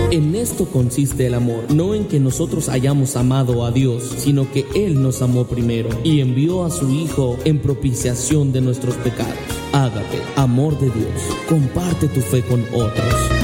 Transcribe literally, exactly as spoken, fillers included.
En esto consiste el amor, no en que nosotros hayamos amado a Dios, sino que Él nos amó primero y envió a su Hijo en propiciación de nuestros pecados. Ágape, amor de Dios. Comparte tu fe con otros.